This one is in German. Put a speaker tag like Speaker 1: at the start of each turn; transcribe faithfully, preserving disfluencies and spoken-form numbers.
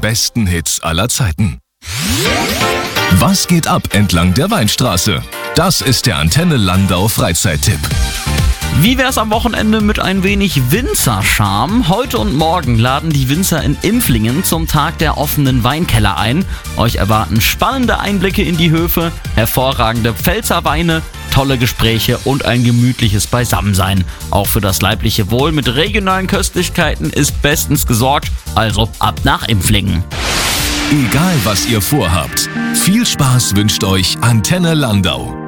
Speaker 1: besten Hits aller Zeiten. Was geht ab entlang der Weinstraße? Das ist der Antenne Landau Freizeittipp.
Speaker 2: Wie wär's am Wochenende mit ein wenig Winzerscharme? Heute und morgen laden die Winzer in Impflingen zum Tag der offenen Weinkeller ein. Euch erwarten spannende Einblicke in die Höfe, hervorragende Pfälzer Weine, tolle Gespräche und ein gemütliches Beisammensein. Auch für das leibliche Wohl mit regionalen Köstlichkeiten ist bestens gesorgt, also ab nach Impflingen.
Speaker 1: Egal was ihr vorhabt, viel Spaß wünscht euch Antenne Landau.